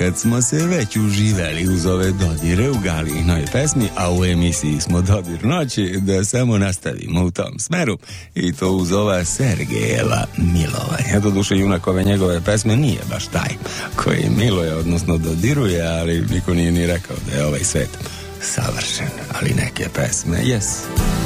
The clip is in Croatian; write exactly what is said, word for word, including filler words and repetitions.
kad smo se već uživali uz ove dodire u Galinoj pesmi, a u emisiji smo Dodir noći, da samo nastavimo u tom smeru i to uz ova Sergejeva milovanja. Doduše, junak ove njegove pesme nije baš taj koji miluje, odnosno dodiruje, ali niko nije ni rekao da je ovaj svet savršen, ali neke pesme jes.